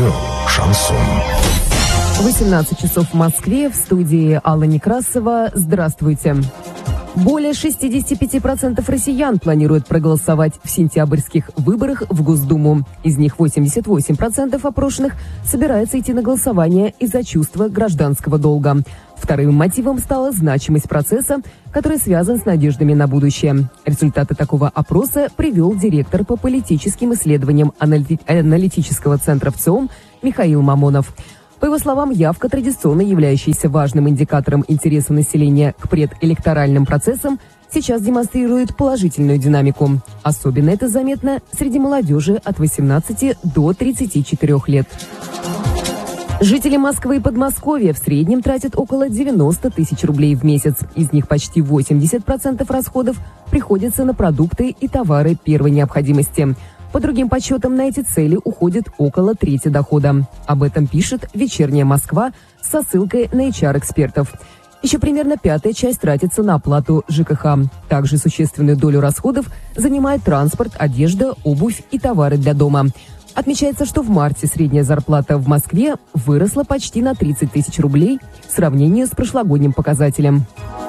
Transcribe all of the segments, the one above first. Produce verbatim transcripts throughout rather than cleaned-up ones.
Радио «Шансон». восемнадцать часов в Москве. В студии Алла Некрасова. Здравствуйте. Более шестьдесят пять процентов россиян планируют проголосовать в сентябрьских выборах в Госдуму. Из них восемьдесят восемь процентов опрошенных собирается идти на голосование из-за чувства гражданского долга. Вторым мотивом стала значимость процесса, который связан с надеждами на будущее. Результаты такого опроса привел директор по политическим исследованиям аналити- аналитического центра ВЦИОМ Михаил Мамонов. По его словам, явка, традиционно являющаяся важным индикатором интереса населения к предэлекторальным процессам, сейчас демонстрирует положительную динамику. Особенно это заметно среди молодежи от восемнадцати до тридцати четырёх лет. Жители Москвы и Подмосковья в среднем тратят около девяноста тысяч рублей в месяц. Из них почти восемьдесят процентов расходов приходится на продукты и товары первой необходимости. По другим подсчетам, на эти цели уходит около трети дохода. Об этом пишет «Вечерняя Москва» со ссылкой на эйч ар-экспертов. Еще примерно пятая часть тратится на оплату ЖКХ. Также существенную долю расходов занимает транспорт, одежда, обувь и товары для дома. Отмечается, что в марте средняя зарплата в Москве выросла почти на тридцать тысяч рублей в сравнении с прошлогодним показателем.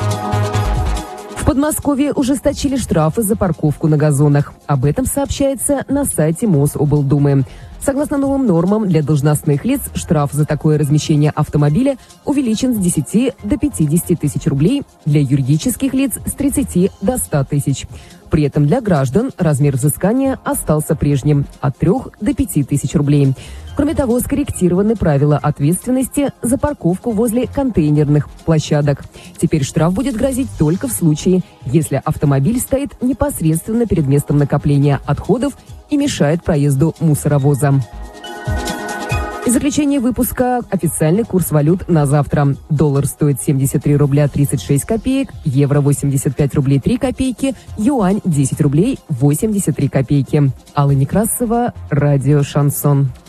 В Подмосковье ужесточили штрафы за парковку на газонах. Об этом сообщается на сайте Мособлдумы. Согласно новым нормам, для должностных лиц штраф за такое размещение автомобиля увеличен с десяти до пятидесяти тысяч рублей, для юридических лиц с тридцати до ста тысяч. При этом для граждан размер взыскания остался прежним – от трёх до пяти тысяч рублей. Кроме того, скорректированы правила ответственности за парковку возле контейнерных площадок. Теперь штраф будет грозить только в случае, если автомобиль стоит непосредственно перед местом накопления отходов и мешает проезду мусоровоза. И заключение выпуска. Официальный курс валют на завтра. Доллар стоит семьдесят три рубля тридцать шесть копеек, евро восемьдесят пять рублей три копейки, юань десять рублей восемьдесят три копейки. Алла Некрасова, радио «Шансон».